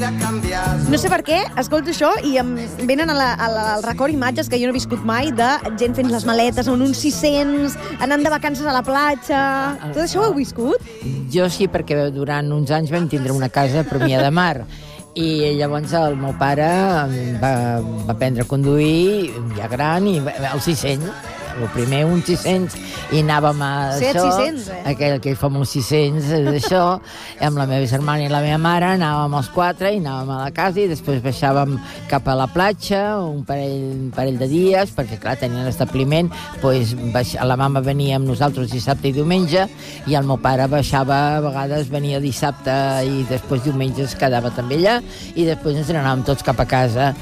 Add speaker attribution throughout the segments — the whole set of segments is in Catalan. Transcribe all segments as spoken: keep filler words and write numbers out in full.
Speaker 1: No sé per què, escolto això i em venen a la, a la, al record imatges que jo no he viscut mai de gent fent les maletes en uns sis-cents, anant de vacances a la platja... Tot això ho heu viscut?
Speaker 2: Jo sí, perquè durant uns anys vam tindre una casa a Premià de Mar i llavors el meu pare va, va aprendre a conduir ja gran i als sis-cents. El primer un sis-cents i anàvem a
Speaker 1: Set
Speaker 2: això,
Speaker 1: sis-cents, eh?
Speaker 2: aquell, aquell famós sis-cents d'això, amb la meva germana i la meva mare, anàvem els quatre i anàvem a la casa i després baixàvem cap a la platja un parell, un parell de dies, perquè clar, tenien l'establiment, doncs, baix, la mama venia amb nosaltres dissabte i diumenge i el meu pare baixava, a vegades venia dissabte i després diumenge es quedava també allà i després ens n'anàvem tots cap a casa.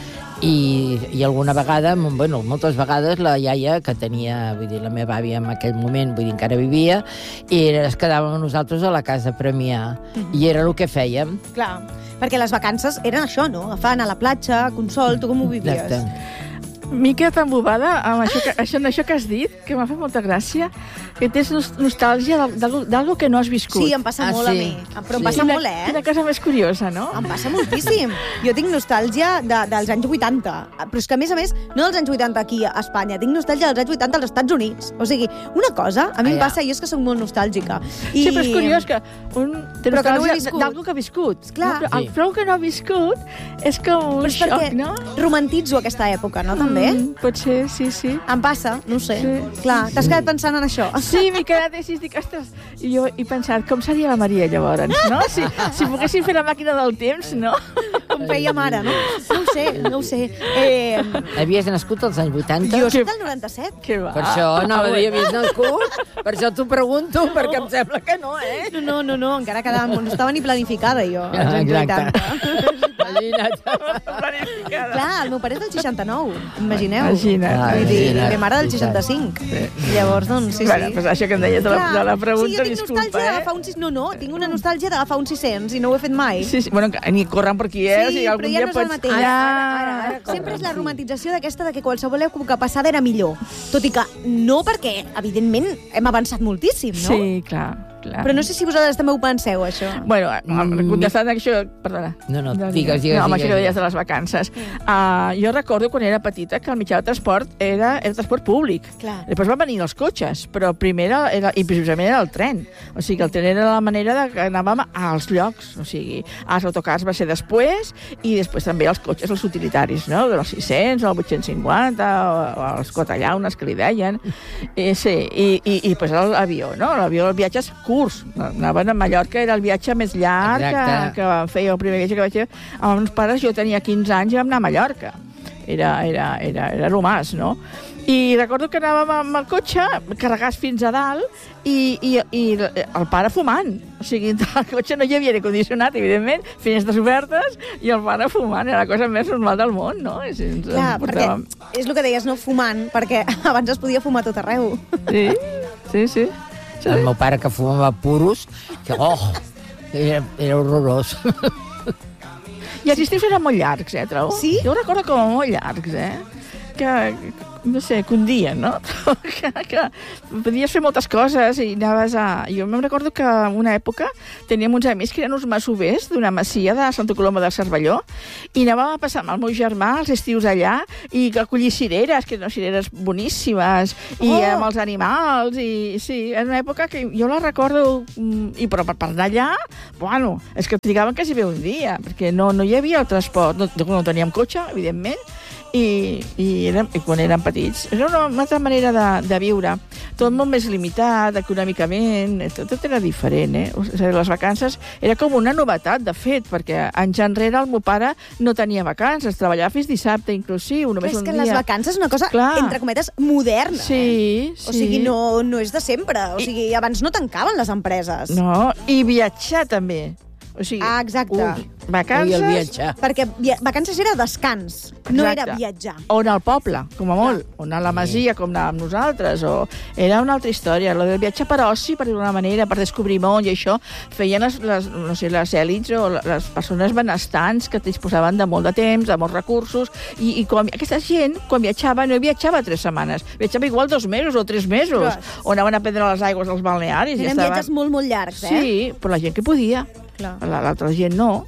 Speaker 2: I, i alguna vegada, bueno, moltes vegades la iaia, que tenia, vull dir, la meva àvia en aquell moment, vull dir, encara vivia, i es quedàvem nosaltres a la casa a Premià, mm-hmm. i era el que fèiem.
Speaker 1: Clar, perquè les vacances eren això, no? Agafant a la platja, consol, tu com ho vivies?
Speaker 2: Exacte.
Speaker 3: M'he quedat embobada amb això que, això, això que has dit, que m'ha fet molta gràcia, que tens nostàlgia d'algo que no has viscut.
Speaker 1: Sí, em passa
Speaker 2: ah,
Speaker 1: molt
Speaker 2: sí.
Speaker 1: a mi. Però em
Speaker 2: sí.
Speaker 1: passa
Speaker 3: quina,
Speaker 1: molt, eh?
Speaker 3: Quina cosa més curiosa, no?
Speaker 1: Em passa moltíssim. Jo tinc nostàlgia de, dels anys vuitanta. Però és que, a més a més, no dels anys vuitanta aquí a Espanya, tinc nostàlgia dels anys vuitanta als Estats Units. O sigui, una cosa, a mi em passa, jo és que soc molt nostàlgica. I...
Speaker 3: Sí, però és curiós que un té
Speaker 1: però que no ho he
Speaker 3: nostàlgia
Speaker 1: viscut.
Speaker 3: d'algo que ha viscut.
Speaker 1: Clar.
Speaker 3: No? Però
Speaker 2: Sí.
Speaker 3: el prou que no ha viscut és com un
Speaker 1: Però és
Speaker 3: xoc,
Speaker 1: perquè
Speaker 3: no?
Speaker 1: romantitzo aquesta època, no, també?
Speaker 3: Mm, pot ser, sí, sí.
Speaker 1: Em passa, no ho sé.
Speaker 3: Sí.
Speaker 1: Clar, t'has quedat pensant en això.
Speaker 3: Sí, m'he quedat així, dic, ostres, i jo he pensat, com seria la Maria llavors, no? Si, si poguéssim fer la màquina del temps, no?
Speaker 1: Com fèiem ara, no? No ho sé, no ho sé. Eh,
Speaker 2: Havies nascut als anys vuitanta?
Speaker 1: jo soc del noranta-set.
Speaker 3: Que va.
Speaker 2: Per això no havies nascut, per això t'ho pregunto, perquè em sembla que no, eh?
Speaker 1: No, no, no, no, encara quedava... No estava ni planificada, jo, als
Speaker 2: Ah,
Speaker 1: anys
Speaker 2: exacte.
Speaker 1: vuitanta.
Speaker 2: Imagina't.
Speaker 3: Planificada.
Speaker 1: Clar, el meu pare és del seixanta-nou, imagineu.
Speaker 3: Imagina't.
Speaker 2: Ah,
Speaker 1: Vull dir,
Speaker 2: imagina't.
Speaker 1: la mare del seixanta-cinc. Llavors, doncs, sí,
Speaker 3: Bueno,
Speaker 1: sí.
Speaker 3: pues això que em deies de la,
Speaker 1: Clar,
Speaker 3: de la pregunta,
Speaker 1: sí, jo tinc
Speaker 3: disculpa,
Speaker 1: nostàlgia
Speaker 3: eh?
Speaker 1: d'agafar un sis... No, no, tinc una nostàlgia d'agafar un sis-cents i no ho he fet mai.
Speaker 3: Sí, sí, bueno, ni corrent per aquí, eh?
Speaker 1: Sí,
Speaker 3: o sigui, algun
Speaker 1: però ja
Speaker 3: dia
Speaker 1: no és el
Speaker 3: pots...
Speaker 1: mateix.
Speaker 3: Ara,
Speaker 1: Ara, ara, ara, sempre és la romantització d'aquesta de que qualsevol època passada era millor. Tot i que no, perquè, evidentment, hem avançat moltíssim, no?
Speaker 3: Sí, clar, clar.
Speaker 1: Però no sé si vosaltres també ho penseu, això.
Speaker 3: Bueno, contestant a això... Perdona.
Speaker 2: No, no, digues, digues,
Speaker 3: No, amb
Speaker 2: digues,
Speaker 3: això que deies
Speaker 2: digues.
Speaker 3: de les vacances. Uh, jo recordo quan era petita que el mitjà de transport era el transport públic.
Speaker 1: Clar.
Speaker 3: Després van venir els cotxes, però primer era, era, i precisament era el tren. O sigui, el tren era la manera de que anàvem als llocs. O sigui, els autocars va ser després i després també els cotxes, els utilitaris, no? Els sis-cents, el vuit-cents cinquanta, o, o els cotallaunes, que li deien. I, sí, i, i, i després l'avió, no? L'avió, els viatges curts. Anaven a Mallorca, era el viatge més llarg que,
Speaker 2: Exacte.
Speaker 3: que vam fer. El primer viatge que vaig fer amb els meus pares, jo tenia quinze anys i vam anar a Mallorca. Era, era, era, era romàs, no? I recordo que anàvem amb el cotxe, carregats fins a dalt, i, i, i el pare fumant. O sigui, al cotxe no hi havia aire condicionat, evidentment, finestres obertes, i el pare fumant. Era la cosa més normal del món, no? I si ens
Speaker 1: Clar,
Speaker 3: portàvem...
Speaker 1: perquè és el que deies, no fumant, perquè abans es podia fumar tot arreu.
Speaker 3: Sí, sí, sí.
Speaker 2: El meu pare que fumava puros, que, oh, era, era horrorós.
Speaker 3: I els estius eren molt llargs, eh, trobo?
Speaker 1: Sí?
Speaker 3: Jo ho recordo com a molt llargs, eh? Que, no sé, que un dia, no? que, que podies fer moltes coses i anaves a... Jo me'n recordo que en una època teníem uns amics que eren uns masovers d'una masia de Santa Coloma del Cervelló i anàvem a passar amb el meu germà els estius allà i a collir cireres, que eren cireres boníssimes, i
Speaker 1: Oh!
Speaker 3: amb els animals, i sí, era una època que jo la recordo, i però per, per anar allà, bueno, és que trigaven quasi bé un dia, perquè no, no hi havia el transport, no, no teníem cotxe, evidentment, i, i, érem, i quan érem petits. Era una, una altra manera de, de viure. Tot molt més limitat, econòmicament, tot, tot era diferent, eh? O sigui, les vacances era com una novetat, de fet, perquè anys enrere el meu pare no tenia vacances, treballava fins dissabte, inclusiu, només
Speaker 1: Clar, és
Speaker 3: un
Speaker 1: que
Speaker 3: dia.
Speaker 1: les vacances és una cosa,
Speaker 3: Clar.
Speaker 1: entre cometes, moderna.
Speaker 3: Sí,
Speaker 1: eh?
Speaker 3: sí.
Speaker 1: O sigui, no, no és de sempre. O sigui, abans no tancaven les empreses.
Speaker 3: No, i viatjar també. O sigui,
Speaker 1: Ah, exacte.
Speaker 3: ui, vacances...
Speaker 2: Ui, el viatjar.
Speaker 1: Perquè via vacances era descans, no
Speaker 3: Exacte.
Speaker 1: era viatjar.
Speaker 3: O anar al poble, com a molt. O anar a la masia, com anàvem nosaltres. O... Era una altra història. Lo del viatge per oci, per dir-ho d'una manera, per descobrir món i això, feien les, les, no sé, les èlits o les persones benestants que disposaven de molt de temps, de molts recursos, i, i quan, aquesta gent, quan viatjava, no viatjava tres setmanes, viatjava igual dos mesos o tres mesos,
Speaker 1: Ostres.
Speaker 3: o anaven a prendre les aigües als balnearis.
Speaker 1: Eren
Speaker 3: i estaven...
Speaker 1: viatges molt, molt llargs, eh?
Speaker 3: Sí, però la gent que podia.
Speaker 1: Clar.
Speaker 3: L'altra gent no.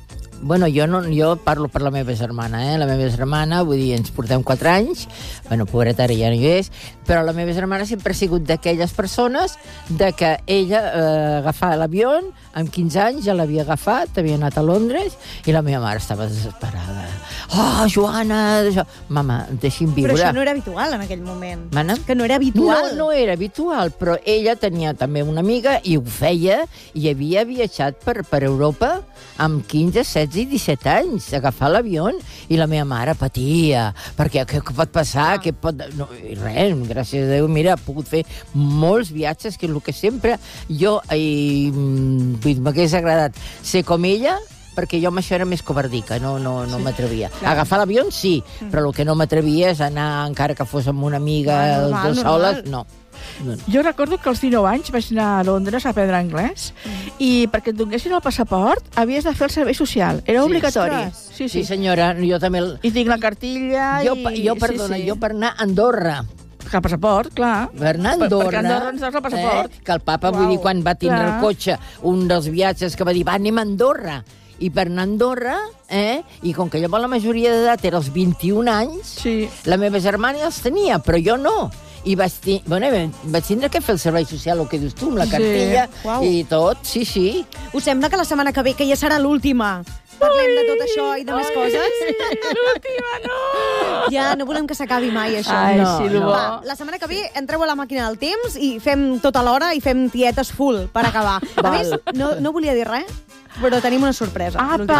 Speaker 2: Bueno, jo, no, jo parlo per la meva germana, eh? La meva germana, vull dir, ens portem quatre anys, bueno, pobreta, ara ja no hi és, però la meva germana sempre ha sigut d'aquelles persones de que ella eh, agafava l'avió, amb quinze anys ja l'havia agafat, havia anat a Londres, i la meva mare estava desesperada. Oh, Joana! Això. Mama, deixi'm viure.
Speaker 1: Però això no era habitual en aquell moment.
Speaker 2: Mana?
Speaker 1: Que no era habitual.
Speaker 2: No, no era habitual, però ella tenia també una amiga i ho feia, i havia viatjat per, per Europa amb quinze, setze i disset anys, agafar l'avió, i la meva mare patia, perquè què pot passar, què pot... No, i res, gràcies a Déu, mira, he pogut fer molts viatges, que és el que sempre jo i, m'hagués agradat ser com ella, perquè jo amb això era més covardica, no, no, no sí, m'atrevia. Clar. Agafar l'avió, sí, mm. però el que no m'atrevia és anar, encara que fos amb una amiga, ah, normal, dos soles, no. no.
Speaker 3: Jo recordo que als dinou anys vaig anar a Londres a aprendre anglès mm. i perquè et donessin el passaport havies de fer el servei social, era sí, obligatori.
Speaker 2: Sí, sí. sí, senyora, jo també... El...
Speaker 3: I tinc la cartilla
Speaker 2: jo,
Speaker 3: i...
Speaker 2: Jo, perdona, sí, sí. jo per anar a Andorra...
Speaker 3: Que el passaport, clar.
Speaker 2: Per anar a Andorra...
Speaker 3: Perquè Andorra ens dones el passaport.
Speaker 2: Eh? Que el papa, Uau, vull dir, quan va tindre clar. el cotxe, un dels viatges que va dir, va, anem a Andorra. I per anar a Andorra, eh? I com que llavors la majoria d'edat era els vint-i-un anys,
Speaker 3: sí.
Speaker 2: la meva germana els tenia, però jo no. I vaig, ti... bueno, vaig tindre que fer el servei social, el que dius tu, amb la cartilla sí. i tot, sí, sí.
Speaker 1: Us sembla que la setmana que ve, que ja serà l'última, parlem de tot això i de més coses?
Speaker 3: L'última, no!
Speaker 1: Ja, no volem que s'acabi mai, això.
Speaker 3: Ai,
Speaker 2: no,
Speaker 3: sí,
Speaker 2: no.
Speaker 1: Va, la setmana que ve entreu a la màquina del temps i fem tota l'hora i fem tietes full per acabar. A
Speaker 2: Val.
Speaker 1: més, no, no volia dir res, però tenim una sorpresa.
Speaker 3: Apa!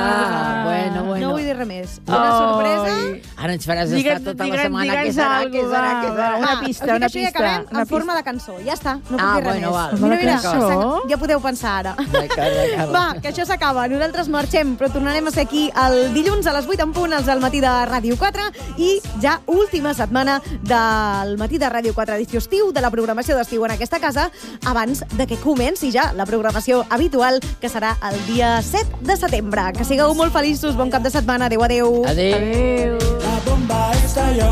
Speaker 2: Ah, bueno, bueno.
Speaker 1: No vull dir res més. Una sorpresa...
Speaker 2: Ara ens faràs
Speaker 3: Digue,
Speaker 2: estar tota
Speaker 3: digue,
Speaker 2: la setmana. Què
Speaker 3: digue'ns
Speaker 2: serà,
Speaker 3: algo,
Speaker 2: què serà,
Speaker 3: va,
Speaker 2: què serà?
Speaker 3: va, una
Speaker 1: Ah,
Speaker 3: pista,
Speaker 1: us dic
Speaker 3: una
Speaker 1: això i
Speaker 3: pista.
Speaker 1: acabem
Speaker 3: Una
Speaker 1: en forma de cançó. Ja està, no puc
Speaker 2: Ah,
Speaker 1: dir res
Speaker 2: bueno,
Speaker 1: més.
Speaker 2: val.
Speaker 1: Mira, mira,
Speaker 3: Cançó?
Speaker 1: ja podeu pensar ara.
Speaker 2: D'acord, d'acord.
Speaker 1: Va, que això s'acaba. Nosaltres marxem, però tornarem a ser aquí el dilluns a les vuit en punt, als del matí de Ràdio quatre, i ja última setmana del matí de Ràdio quatre edició estiu, de la programació d'estiu en aquesta casa, abans de que comenci ja la programació habitual, que serà el dia set de setembre. Que sigueu molt feliços, bon cap de setmana. Adéu, adéu.
Speaker 2: Adéu.
Speaker 3: Adéu.
Speaker 4: La bomba estalló.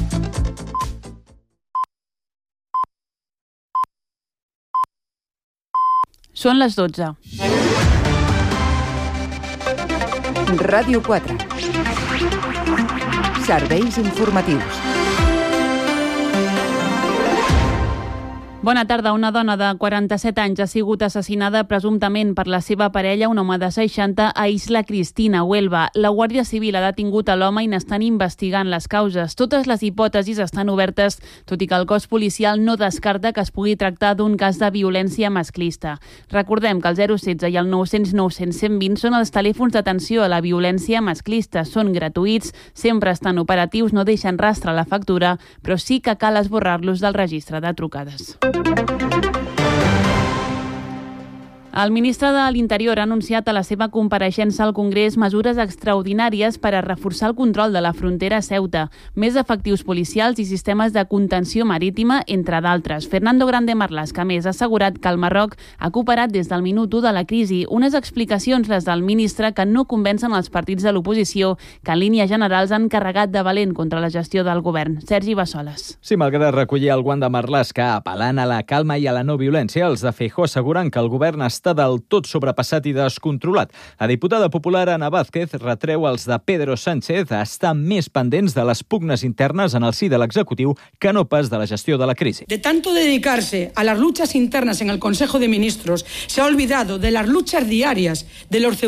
Speaker 5: Són les dotze.
Speaker 6: Ràdio quatre. Serveis informatius.
Speaker 5: Bona tarda. Una dona de quaranta-set anys ha sigut assassinada presumptament per la seva parella, un home de seixanta, a Isla Cristina, Huelva. La Guàrdia Civil ha detingut a l'home i n'estan investigant les causes. Totes les hipòtesis estan obertes, tot i que el cos policial no descarta que es pugui tractar d'un cas de violència masclista. Recordem que el zero setze i el nou cents nou cents cent vint són els telèfons d'atenció a la violència masclista. Són gratuïts, sempre estan operatius, no deixen rastre a la factura, però sí que cal esborrar-los del registre de trucades. El ministre de l'Interior ha anunciat a la seva compareixença al Congrés mesures extraordinàries per a reforçar el control de la frontera a Ceuta, més efectius policials i sistemes de contenció marítima, entre d'altres. Fernando Grande Marlaska, a més, ha assegurat que el Marroc ha cooperat des del minut u de la crisi. Unes explicacions, les del ministre, que no convencen els partits de l'oposició, que en línies generals han carregat de valent contra la gestió del govern. Sergi Bassoles.
Speaker 7: Sí, malgrat recollir el guant de Marlaska, apel·lant a la calma i a la no violència, els de Feijóo asseguren que el govern està del tot sobrepassat i descontrolat. La diputada popular Ana Vázquez retreu als de Pedro Sánchez a estar més pendents de les pugnes internes en el si de l'executiu que no pas de la gestió de la crisi.
Speaker 8: De tanto dedicarse a las luchas internas en el Consejo de Ministros, se ha olvidado de las luchas diarias de los